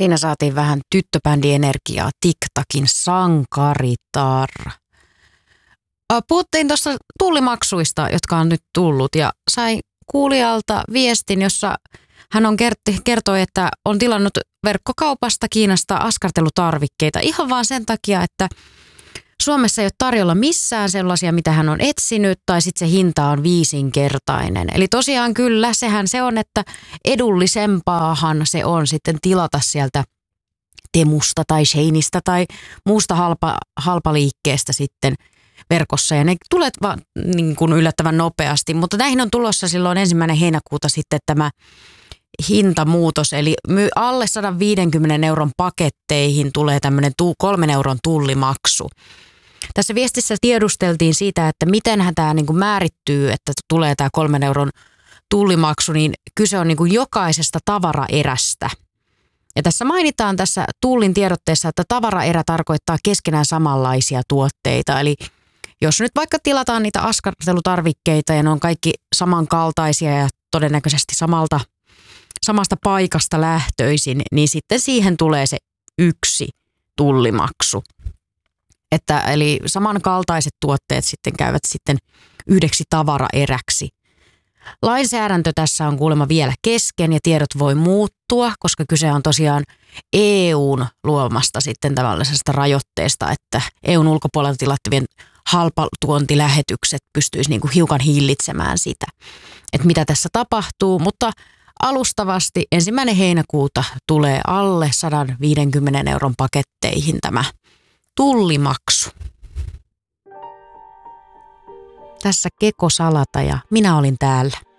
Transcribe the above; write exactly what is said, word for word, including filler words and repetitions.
Siinä saatiin vähän tyttöbändienergiaa, TikTokin Sankaritar. Puhuttiin tuossa tullimaksuista, jotka on nyt tullut ja sain kuulijalta viestin, jossa hän on kerti, kertoi, että on tilannut verkkokaupasta Kiinasta askartelutarvikkeita ihan vaan sen takia, että Suomessa ei ole tarjolla missään sellaisia, mitä hän on etsinyt, tai sitten se hinta on viisinkertainen. Eli tosiaan kyllä, sehän se on, että edullisempaahan se on sitten tilata sieltä Temusta tai Sheinistä tai muusta halpa, halpaliikkeestä sitten verkossa. Ja ne tulee vaan niin kuin yllättävän nopeasti, mutta näihin on tulossa silloin ensimmäinen heinäkuuta sitten tämä hintamuutos, eli alle sata viisikymmentä euron paketteihin tulee tämmöinen kolmen euron tullimaksu. Tässä viestissä tiedusteltiin siitä, että mitenhän tämä niin kuin määrittyy, että tulee tämä kolmen euron tullimaksu, niin kyse on niin kuin jokaisesta tavaraerästä. Ja tässä mainitaan tässä tullin tiedotteessa, että tavaraerä tarkoittaa keskenään samanlaisia tuotteita, eli jos nyt vaikka tilataan niitä askartelutarvikkeita ja ne on kaikki samankaltaisia ja todennäköisesti samalta samasta paikasta lähtöisin, niin sitten siihen tulee se yksi tullimaksu. Että, eli samankaltaiset tuotteet sitten käyvät sitten yhdeksi tavaraeräksi. Lainsäädäntö tässä on kuulemma vielä kesken ja tiedot voi muuttua, koska kyse on tosiaan E U:n luomasta sitten tällaisesta rajoitteesta, että E U:n ulkopuolelta tilattavien halpatuontilähetykset pystyisi niin kuin hiukan hillitsemään sitä, että mitä tässä tapahtuu, mutta alustavasti ensimmäinen heinäkuuta tulee alle sata viisikymmentä euron paketteihin tämä tullimaksu. Tässä Keko Salata ja minä olin täällä.